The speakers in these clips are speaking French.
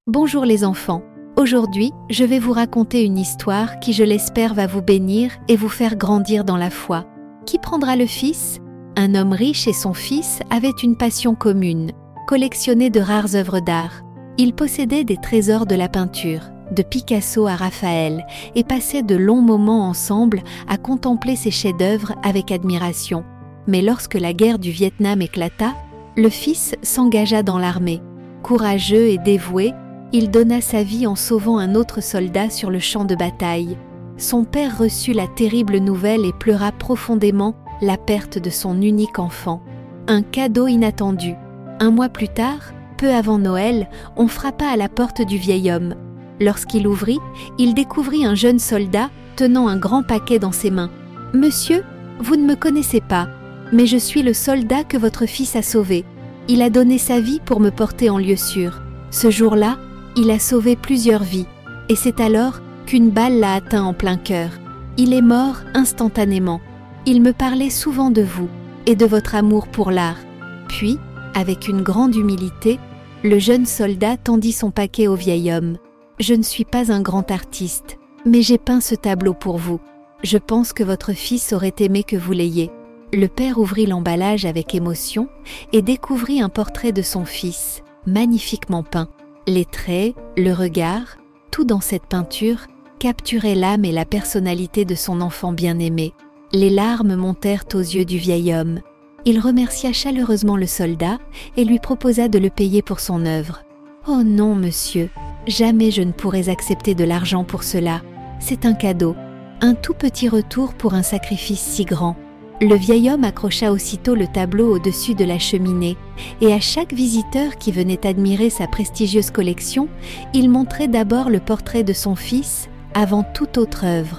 Bonjour les enfants, aujourd'hui je vais vous raconter une histoire qui je l'espère va vous bénir et vous faire grandir dans la foi. Qui prendra le fils ? Un homme riche et son fils avaient une passion commune, collectionner de rares œuvres d'art. Ils possédaient des trésors de la peinture, de Picasso à Raphaël, et passaient de longs moments ensemble à contempler ces chefs-d'œuvre avec admiration. Mais lorsque la guerre du Vietnam éclata, le fils s'engaga dans l'armée. Courageux et dévoué, il donna sa vie en sauvant un autre soldat sur le champ de bataille. Son père reçut la terrible nouvelle et pleura profondément la perte de son unique enfant. Un cadeau inattendu. Un mois plus tard, peu avant Noël, on frappa à la porte du vieil homme. Lorsqu'il ouvrit, il découvrit un jeune soldat tenant un grand paquet dans ses mains. « Monsieur, vous ne me connaissez pas, mais je suis le soldat que votre fils a sauvé. Il a donné sa vie pour me porter en lieu sûr. Ce jour-là, il a sauvé plusieurs vies, et c'est alors qu'une balle l'a atteint en plein cœur. Il est mort instantanément. Il me parlait souvent de vous et de votre amour pour l'art. » Puis, avec une grande humilité, le jeune soldat tendit son paquet au vieil homme. « Je ne suis pas un grand artiste, mais j'ai peint ce tableau pour vous. Je pense que votre fils aurait aimé que vous l'ayez. » Le père ouvrit l'emballage avec émotion et découvrit un portrait de son fils, magnifiquement peint. Les traits, le regard, tout dans cette peinture capturait l'âme et la personnalité de son enfant bien-aimé. Les larmes montèrent aux yeux du vieil homme. Il remercia chaleureusement le soldat et lui proposa de le payer pour son œuvre. « Oh non, monsieur, jamais je ne pourrais accepter de l'argent pour cela. C'est un cadeau, un tout petit retour pour un sacrifice si grand. » Le vieil homme accrocha aussitôt le tableau au-dessus de la cheminée, et à chaque visiteur qui venait admirer sa prestigieuse collection, il montrait d'abord le portrait de son fils avant toute autre œuvre.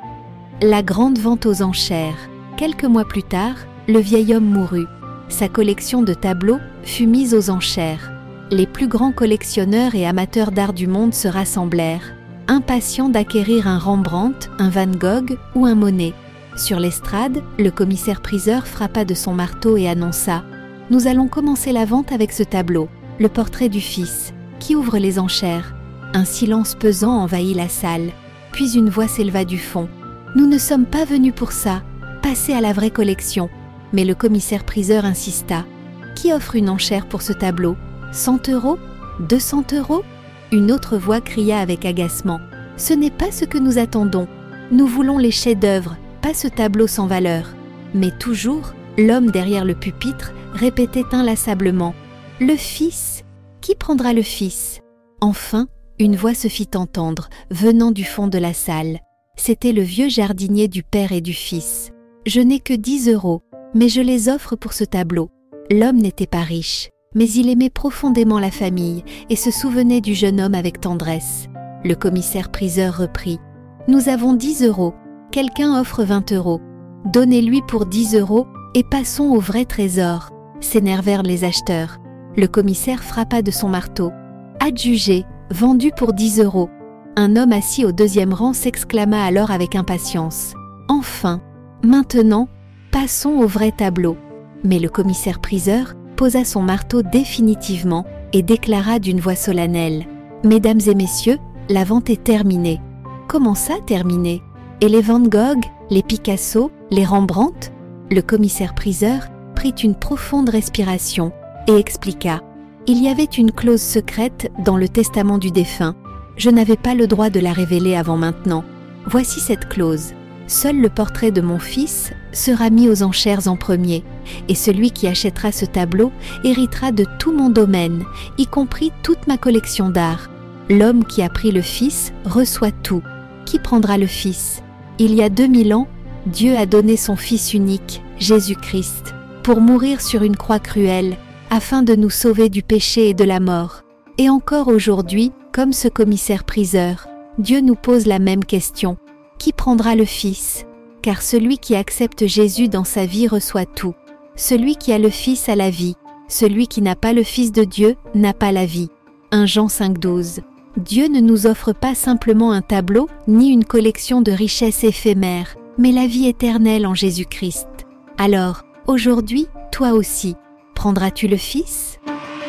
La grande vente aux enchères. Quelques mois plus tard, le vieil homme mourut. Sa collection de tableaux fut mise aux enchères. Les plus grands collectionneurs et amateurs d'art du monde se rassemblèrent, impatients d'acquérir un Rembrandt, un Van Gogh ou un Monet. Sur l'estrade, le commissaire-priseur frappa de son marteau et annonça « Nous allons commencer la vente avec ce tableau, le portrait du fils. Qui ouvre les enchères ?» Un silence pesant envahit la salle, puis une voix s'éleva du fond. « Nous ne sommes pas venus pour ça, passez à la vraie collection. » Mais le commissaire-priseur insista. « Qui offre une enchère pour ce tableau ? 100 €? 200 €? » Une autre voix cria avec agacement. « Ce n'est pas ce que nous attendons. Nous voulons les chefs-d'œuvre, pas ce tableau sans valeur. » Mais toujours, l'homme derrière le pupitre répétait inlassablement « Le fils ? Qui prendra le fils ?» Enfin, une voix se fit entendre, venant du fond de la salle. C'était le vieux jardinier du père et du fils. « Je n'ai que 10 €, mais je les offre pour ce tableau. » L'homme n'était pas riche, mais il aimait profondément la famille et se souvenait du jeune homme avec tendresse. Le commissaire-priseur reprit « Nous avons 10 €. Quelqu'un offre 20 €. Donnez-lui pour 10 € et passons au vrai trésor. » S'énervèrent les acheteurs. Le commissaire frappa de son marteau. « Adjugé, vendu pour 10 €. » Un homme assis au deuxième rang s'exclama alors avec impatience. « Enfin, maintenant, passons au vrai tableau. » Mais le commissaire-priseur posa son marteau définitivement et déclara d'une voix solennelle. « Mesdames et messieurs, la vente est terminée. » « Comment ça, terminée ? Et les Van Gogh, les Picasso, les Rembrandt ?» Le commissaire-priseur prit une profonde respiration et expliqua. « Il y avait une clause secrète dans le testament du défunt. Je n'avais pas le droit de la révéler avant maintenant. Voici cette clause. Seul le portrait de mon fils sera mis aux enchères en premier, et celui qui achètera ce tableau héritera de tout mon domaine, y compris toute ma collection d'art. L'homme qui a pris le fils reçoit tout. Qui prendra le fils ? Il y a 2000 ans, Dieu a donné son Fils unique, Jésus-Christ, pour mourir sur une croix cruelle, afin de nous sauver du péché et de la mort. Et encore aujourd'hui, comme ce commissaire-priseur, Dieu nous pose la même question. Qui prendra le Fils ? Car celui qui accepte Jésus dans sa vie reçoit tout. Celui qui a le Fils a la vie. Celui qui n'a pas le Fils de Dieu n'a pas la vie. 1 Jean 5,12. Dieu ne nous offre pas simplement un tableau, ni une collection de richesses éphémères, mais la vie éternelle en Jésus-Christ. Alors, aujourd'hui, toi aussi, prendras-tu le Fils ?